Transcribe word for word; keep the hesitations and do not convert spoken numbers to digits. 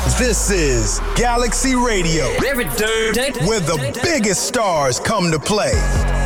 This is Galaxy Radio, where the biggest stars come to play.